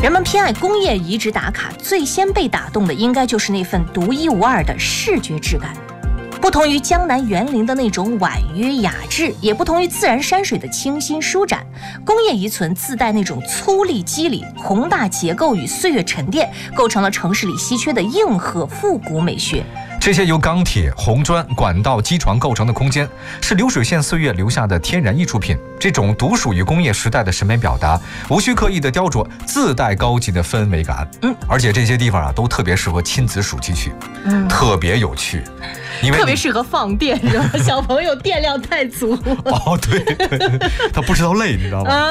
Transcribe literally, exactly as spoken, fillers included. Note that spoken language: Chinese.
人们偏爱工业遗址打卡，最先被打动的应该就是那份独一无二的视觉质感。不同于江南园林的那种婉约雅致，也不同于自然山水的清新舒展，工业遗存自带那种粗粝肌理、宏大结构与岁月沉淀，构成了城市里稀缺的硬核复古美学。 这些由钢铁、红砖、管道、机床构成的空间，是流水线岁月留下的天然艺术品。这种独属于工业时代的审美表达，无需刻意的雕琢，自带高级的氛围感。嗯，而且这些地方啊，都特别适合亲子暑期去，嗯，特别有趣。因为特别适合放电，小朋友电量太足。 哦，对，他不知道累，你知道吗？